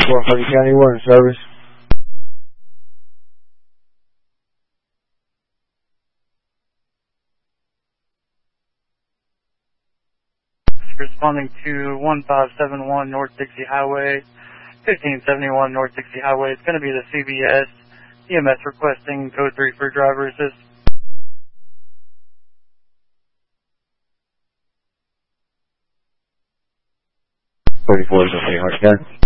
34 Hardin County, we're in service. Responding to 1571 North Dixie Highway, 1571 North Dixie Highway. It's going to be the CVS. EMS requesting code 3 for driver assist. 34 is okay, Hardin County.